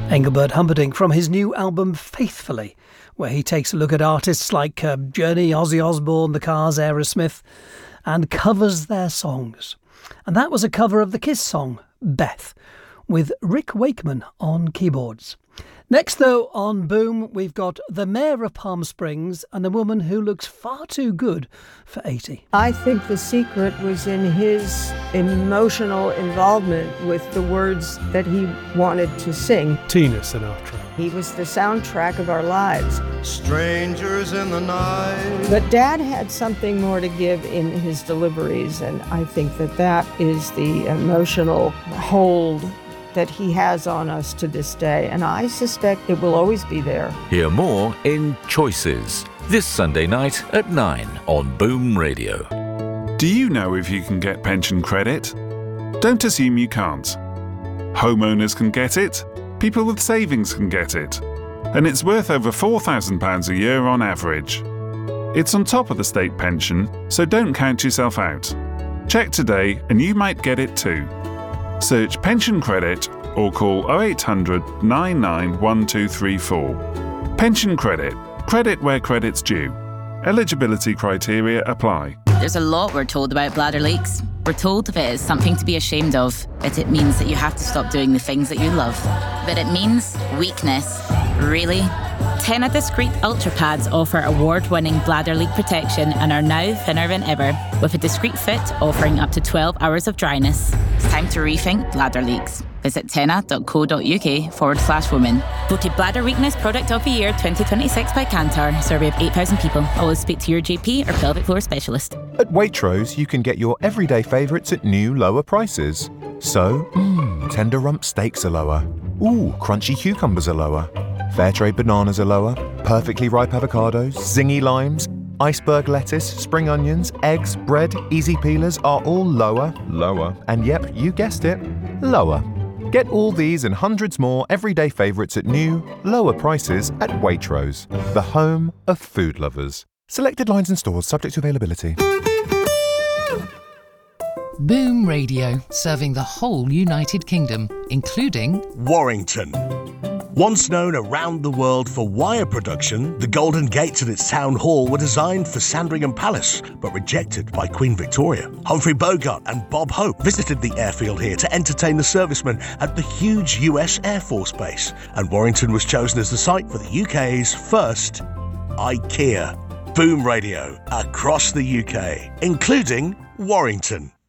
Engelbert Humperdinck from his new album Faithfully, where he takes a look at artists like Journey, Ozzy Osbourne, The Cars, Aerosmith, and covers their songs. And that was a cover of the Kiss song, Beth, with Rick Wakeman on keyboards. Next, though, on Boom, we've got the Mayor of Palm Springs and a woman who looks far too good for 80. I think the secret was in his emotional involvement with the words that he wanted to sing. Tina Sinatra. He was the soundtrack of our lives. Strangers in the night. But Dad had something more to give in his deliveries, and I think that is the emotional hold that he has on us to this day, and I suspect it will always be there. Hear more in Choices, this Sunday night at 9 on Boom Radio. Do you know if you can get pension credit? Don't assume you can't. Homeowners can get it, people with savings can get it, and it's worth over £4,000 a year on average. It's on top of the state pension, so don't count yourself out. Check today and you might get it too. Search Pension Credit or call 0800 99 1234. Pension Credit. Credit where credit's due. Eligibility criteria apply. There's a lot we're told about bladder leaks. We're told that it is something to be ashamed of, that it means that you have to stop doing the things that you love. But it means weakness. Really? Tena Discreet Ultra Pads offer award-winning bladder leak protection and are now thinner than ever, with a discreet fit offering up to 12 hours of dryness. It's time to rethink bladder leaks. Visit tena.co.uk/women. Voted Bladder Weakness Product of the Year 2026 by Kantar. Survey of 8,000 people. Always speak to your GP or pelvic floor specialist. At Waitrose, you can get your everyday favourites at new, lower prices. So, tender rump steaks are lower. Ooh, crunchy cucumbers are lower. Fairtrade bananas are lower. Perfectly ripe avocados, zingy limes, iceberg lettuce, spring onions, eggs, bread, easy peelers are all lower. And yep, you guessed it, lower. Get all these and hundreds more everyday favourites at new, lower prices at Waitrose, the home of food lovers. Selected lines and stores subject to availability. Boom Radio, serving the whole United Kingdom, including Warrington. Once known around the world for wire production, the Golden Gates at its town hall were designed for Sandringham Palace, but rejected by Queen Victoria. Humphrey Bogart and Bob Hope visited the airfield here to entertain the servicemen at the huge US Air Force Base, and Warrington was chosen as the site for the UK's first IKEA. Boom Radio, across the UK, including Warrington.